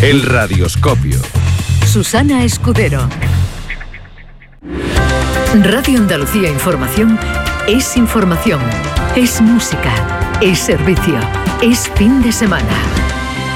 El Radioscopio. Susana Escudero. Radio Andalucía Información es información, es música, es servicio, es fin de semana.